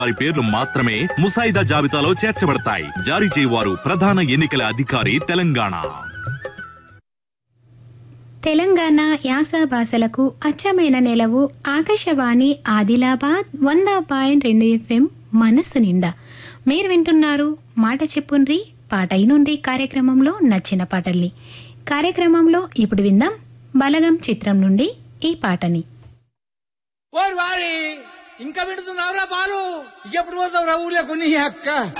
వారి పేర్లు మాత్రమే ముసాయిదా జాబితాలో చేర్చబడతాయి. జారీ చేయవారు ప్రధాన ఎన్నికల అధికారి తెలంగాణ. తెలంగాణ యాస భాషలకు అచ్చమైన నెలవు ఆకాశవాణి ఆదిలాబాద్ 100.2 FM మనస్సు నిండా. మీరు వింటున్నారు మాట చెప్పుండ్రి పాట అయినుండి కార్యక్రమంలో నచ్చిన పాటల్ని. కార్యక్రమంలో ఇప్పుడు విందాం బలగం చిత్రం నుండి ఈ పాటని. ఇంకా వింటున్నావురా బాలు, ఎప్పుడు పోతావు రా ఊర్లో కొన్ని అక్క.